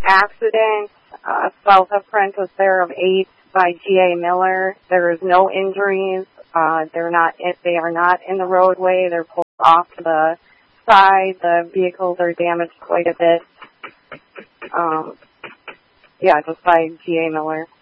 accident south of Prentice there of 8 by G.A. Miller. There is no injuries. They are not in the roadway. They're pulled off to the side. The vehicles are damaged quite a bit. Just by G.A. Miller.